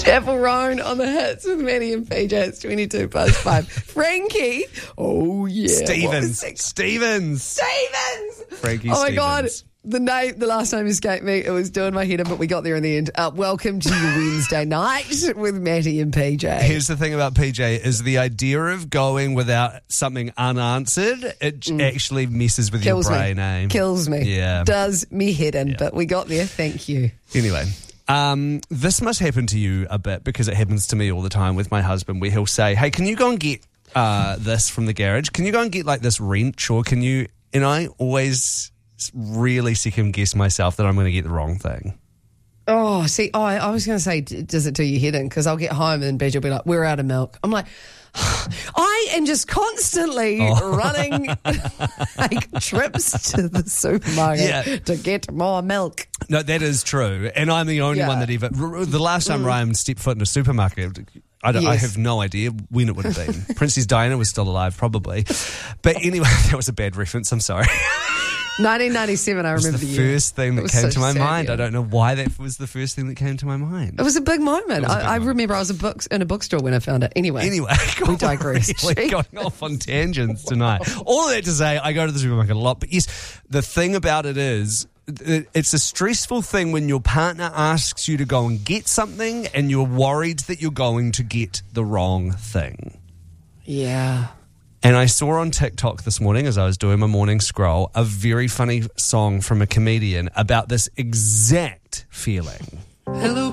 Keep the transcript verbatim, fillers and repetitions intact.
Chapel Roan on the hits with Maddie and P J. It's twenty-two past five. Frankie. Oh, yeah. Stevens. Stevens. Stevens. Frankie Oh, my Stevens. God. The name, the last name escaped me. It was doing my head in, but we got there in the end. Uh, welcome to your Wednesday night with Maddie and P J. Here's the thing about P J is the idea of going without something unanswered, it mm. actually messes with Kills your brain, me. eh? Kills me. Yeah. Does me head in, yeah. but we got there. Thank you. Anyway. Um, this must happen to you a bit because it happens to me all the time with my husband where he'll say, hey, can you go and get uh, this from the garage? Can you go and get like this wrench? Or can you, and I always really second guess myself that I'm going to get the wrong thing. Oh, see, oh, I, I was going to say, d- does it do your head in? Because I'll get home and Badge will be like, we're out of milk. I'm like, I am just constantly oh. running like, trips to the supermarket yeah. to get more milk. No, that is true. And I'm the only yeah. one that ever... The last time mm. Ryan stepped foot in a supermarket... I, don't, yes. I have no idea when it would have been. Princess Diana was still alive, probably. But anyway, that was a bad reference. I'm sorry. nineteen ninety-seven, I remember the the year. first thing that came so to my sad, mind. yeah. I don't know why that was the first thing that came to my mind. It was a big moment. A I, big I moment. remember I was a book, in a bookstore when I found it. Anyway, anyway we digress. Really going off on tangents tonight. All of that to say, I go to the supermarket a lot. But yes, the thing about it is, it's a stressful thing when your partner asks you to go and get something and you're worried that you're going to get the wrong thing. Yeah. And I saw on TikTok this morning as I was doing my morning scroll a very funny song from a comedian about this exact feeling. Hello.